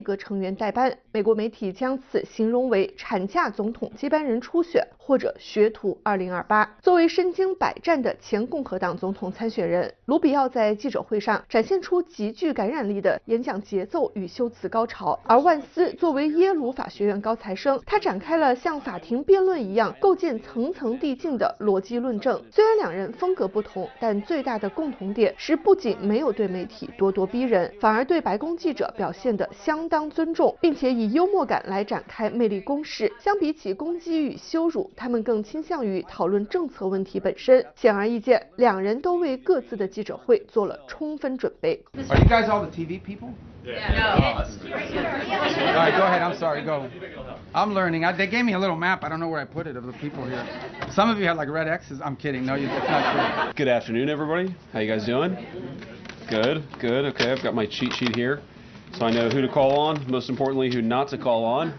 阁成员代班。美国媒体将此形容为产假总统接班人初选或者学徒2028。作为身经百战的前共和党总统参选人，卢比奥在记者会上展现出极具感染力的演讲节奏与修辞高潮，而万斯作为耶鲁法学院高材生，他展开了像法庭辩论一样构建层层递进的逻辑论证。虽然两人风格不同，但最大的共同点是不仅没有对媒体咄咄逼人，反而对白宫记者表现得相当尊重，并且以幽默感来展开魅力攻势。相比起攻击与羞辱，他们更倾向于讨论政策问题本身。显而易见，两人都为各自的记者会做了充分准备。 Are you guys all the TV people? Yeah. No. All right, go ahead. I'm sorry. Go. I'm learning. They gave me a little map. I don't know where I put it of the people here. Some of you had like red X's. I'm kidding. No, it's not true. Good afternoon, everybody. How you guys doing? Good, good. Okay, I've got my cheat sheet here, so I know who to call on. Most importantly, who not to call on.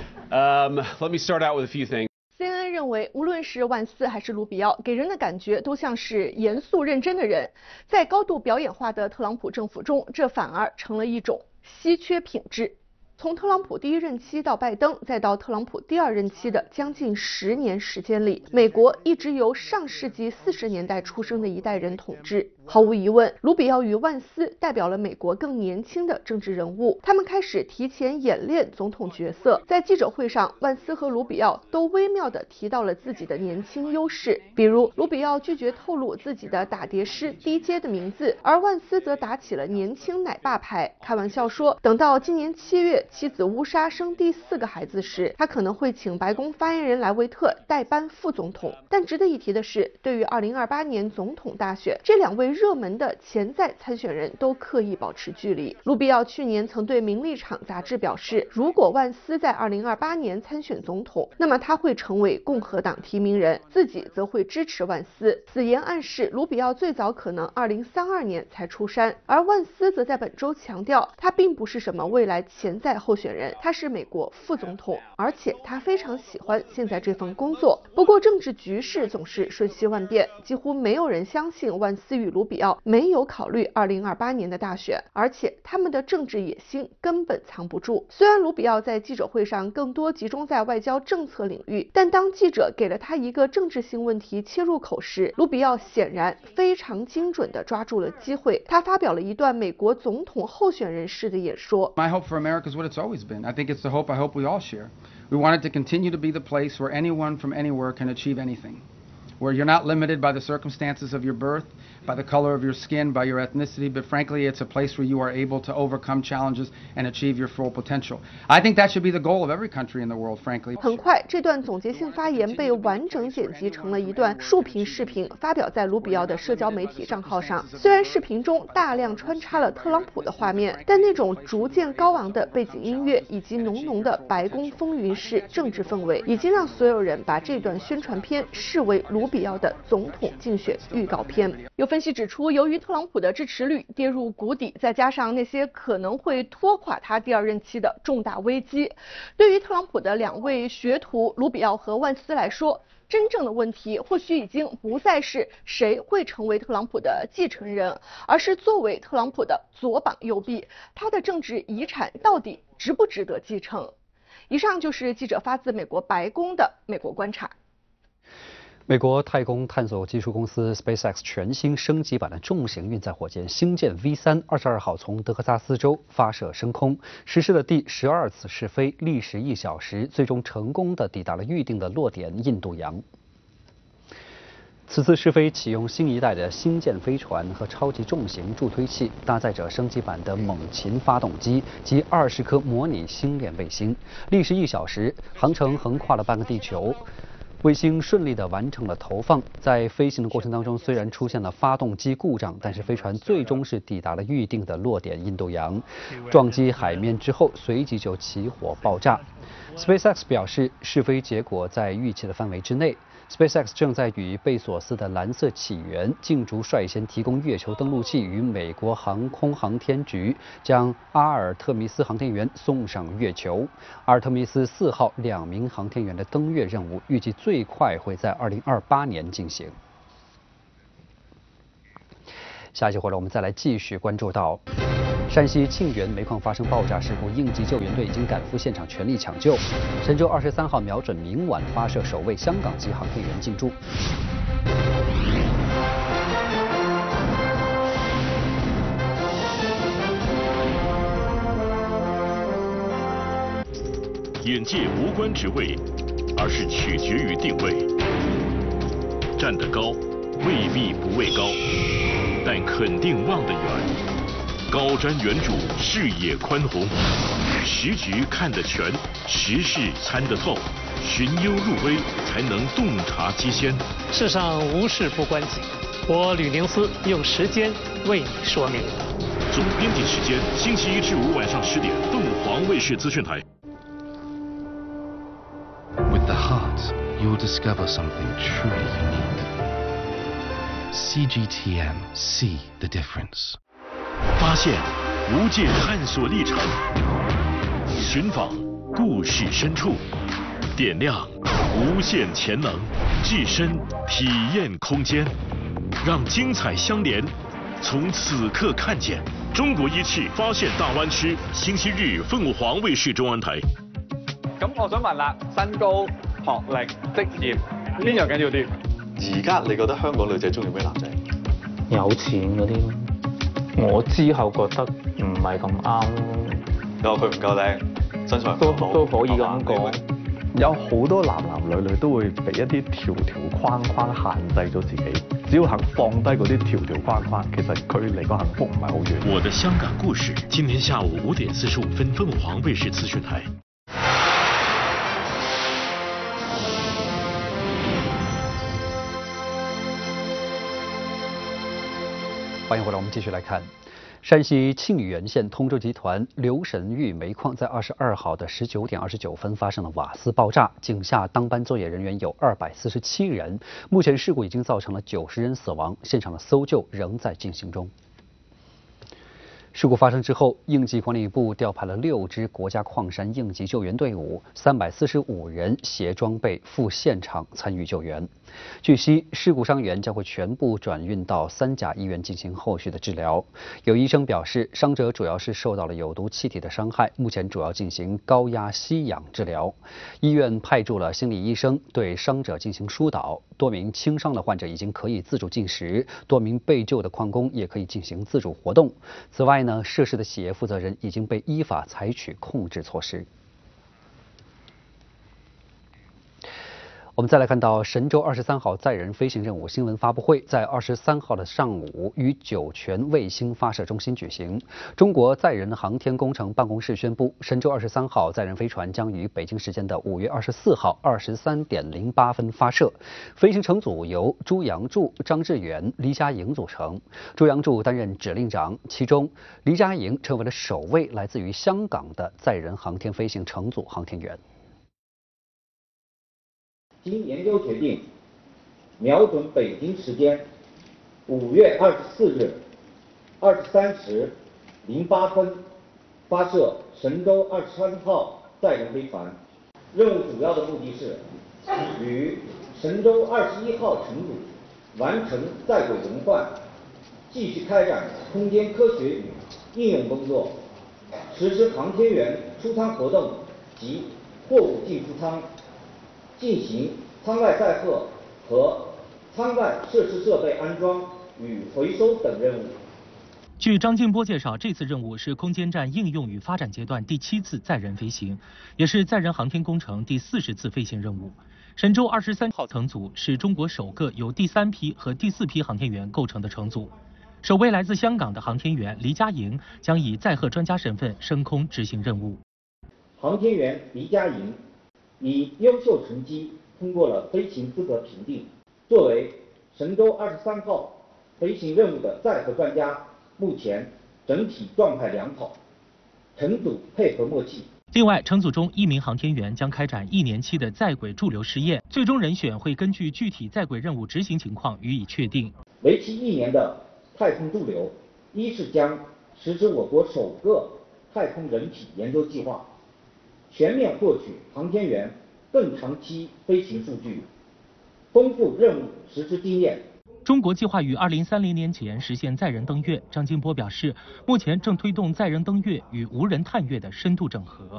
Let me start out with a few things. CNN 认为，无论是万斯还是卢比奥，给人的感觉都像是严肃认真的人。在高度表演化的特朗普政府中，这反而成了一种稀缺品质。从特朗普第一任期到拜登，再到特朗普第二任期的将近10年时间里，美国一直由上世纪40年代出生的一代人统治。毫无疑问，卢比奥与万斯代表了美国更年轻的政治人物，他们开始提前演练总统角色。在记者会上，万斯和卢比奥都微妙地提到了自己的年轻优势，比如卢比奥拒绝透露自己的打碟师 DJ 的名字，而万斯则打起了年轻奶爸牌，开玩笑说，等到今年7月妻子乌莎生第4个孩子时，他可能会请白宫发言人莱维特代班副总统。但值得一提的是，对于2028年总统大选，这两位热门的潜在参选人都刻意保持距离。卢比奥去年曾对《名利场》杂志表示，如果万斯在2028年参选总统，那么他会成为共和党提名人，自己则会支持万斯。此言暗示卢比奥最早可能2032年才出山，而万斯则在本周强调，他并不是什么未来潜在候选人，他是美国副总统，而且他非常喜欢现在这份工作。不过政治局势总是瞬息万变，几乎没有人相信万斯与卢比奥没有考虑2028年的大选，而且他们的政治野心根本藏不住。虽然卢比奥在记者会上更多集中在外交政策领域，但当记者给了他一个政治性问题切入口时，卢比奥显然非常精准地抓住了机会。他发表了一段美国总统候选人式的演说。 My hope for America is what it's always been. I think it's the hope I hope we all share. We want it to continue to be the place where anyone from anywhere can achieve anything, where you're not limited by the circumstances of your birth, by the color of your skin, by your ethnicity, but frankly, it's a place where you are able to overcome challenges and achieve your full potential. I think that should be the goal of every country in the world, frankly. 很快，这段总结性发言被完整剪辑成了一段竖屏视频，发表在卢比奥的社交媒体账号上。虽然视频中大量穿插了特朗普的画面，但那种逐渐高昂的背景音乐以及浓浓的白宫风云式政治氛围，已经让所有人把这段宣传片视为卢比奥的总统竞选预告片。有分析指出，由于特朗普的支持率跌入谷底，再加上那些可能会拖垮他第二任期的重大危机，对于特朗普的两位学徒卢比奥和万斯来说，真正的问题或许已经不再是谁会成为特朗普的继承人，而是作为特朗普的左膀右臂，他的政治遗产到底值不值得继承？以上就是记者发自美国白宫的美国观察。 美国太空探索技术公司 SpaceX 全新升级版的重型运载火箭星舰 V3 22号从德克萨斯州发射升空，实施了第12次试飞，历时1小时，最终成功地抵达了预定的落点印度洋。此次试飞启用新一代的星舰飞船和超级重型助推器，搭载着升级版的猛禽发动机及20颗模拟星链卫星，历时1小时，航程横跨了半个地球。卫星顺利地完成了投放，在飞行的过程当中，虽然出现了发动机故障，但是飞船最终是抵达了预定的落点印度洋，撞击海面之后，随即就起火爆炸。SpaceX 表示，试飞结果在预期的范围之内。SpaceX 正在与贝索斯的蓝色起源竞逐率先提供月球登陆器，与美国航空航天局将阿尔特弥斯航天员送上月球。阿尔特弥斯4号2名航天员的登月任务预计最快会在2028年进行。下一集回来，我们再来继续关注到山西沁源煤矿发生爆炸事故，应急救援队已经赶赴现场全力抢救。神舟23号瞄准明晚发射首位香港籍航天员进驻。 眼界无关职位，而是取决于定位。站得高，未必不畏高，但肯定望得远。高瞻远瞩，视野宽宏，时局看得全，时事参得透，寻幽入微，才能洞察机先。 世上无事不关己，我吕宁思用时间为你说明。 总编辑时间：星期一至五晚上10点，凤凰卫视资讯台。 With the heart, you'll discover something truly unique. CGTN, see the difference. 发现无界探索历程，寻访故事深处，点亮无限潜能，置身体验空间，让精彩相连。从此刻看见中國一次發現大灣區，星期日鳳凰衛視中文台。 咁我想問啦，身高、學歷、職業邊樣緊要啲？ 而家你覺得香港女仔中意咩男仔？ 有錢嗰啲咯。我之後覺得唔係咁啱咯。佢唔夠靚，身材都可以咁講。 有好多男女都會俾一啲條框限制咗自己。只要肯放低嗰啲條框，其實佢離個幸福唔係好遠。 我的香港故事，今天下午5點45分，鳳凰衛視資訊台。 欢迎回来，我们继续来看。山西沁源县通州集团刘神峪煤矿在22号的19点29分发生了瓦斯爆炸，井下当班作业人员有247人，目前事故已经造成了90人死亡，现场的搜救仍在进行中。事故发生之后，应急管理部调派了6支国家矿山应急救援队伍，345人携装备赴现场参与救援。据悉，事故伤员将会全部转运到3甲医院进行后续的治疗。有医生表示，伤者主要是受到了有毒气体的伤害，目前主要进行高压吸氧治疗。医院派驻了心理医生对伤者进行疏导，多名轻伤的患者已经可以自主进食，多名被救的矿工也可以进行自主活动。此外呢，涉事的企业负责人已经被依法采取控制措施。我们再来看到神舟23号载人飞行任务新闻发布会，在23号的上午于酒泉卫星发射中心举行。中国载人航天工程办公室宣布，神舟23号载人飞船将于北京时间的5月24号23点08分发射。飞行乘组由朱杨柱、张志远、黎佳莹组成。朱杨柱担任指令长，其中黎佳莹成为了首位来自于香港的载人航天飞行乘组航天员。 经研究决定，瞄准北京时间5月24日23时08分发射神舟23号载人飞船。任务主要的目的是与神舟21号乘组完成在轨轮换，继续开展空间科学与应用工作，实施航天员出舱活动及货物进出舱，进行舱外载荷和舱外设施设备安装与回收等任务。 据张静波介绍，这次任务是空间站应用与发展阶段第7次载人飞行，也是载人航天工程第40次飞行任务。神舟23号乘组是中国首个由第3批和第4批航天员构成的乘组。首位来自香港的航天员黎佳莹将以载荷专家身份升空执行任务。 航天员黎佳莹以优秀成绩通过了飞行资格评定，作为神舟23号飞行任务的载荷专家，目前整体状态良好，乘组配合默契。 另外，乘组中1名航天员将开展1年期的在轨驻留试验，最终人选会根据具体在轨任务执行情况予以确定。 为期1年的太空驻留，一是将实施我国首个太空人体研究计划，全面获取航天员更长期飞行数据，丰富任务实施经验。 中国计划于2030年前实现载人登月。张金波表示，目前正推动载人登月与无人探月的深度整合。